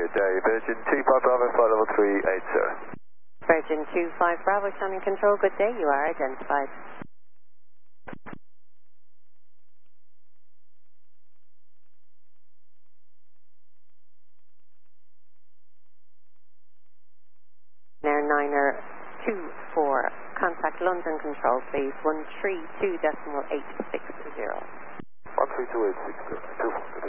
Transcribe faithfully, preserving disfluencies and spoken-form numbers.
good day. Virgin two five Bravo, flight level three eight zero. Virgin two five Bravo, sounding control, good day, you are identified. Air Niner two four, contact London Control please, one three two decimal eight six zero. one three two eight six zero, two four.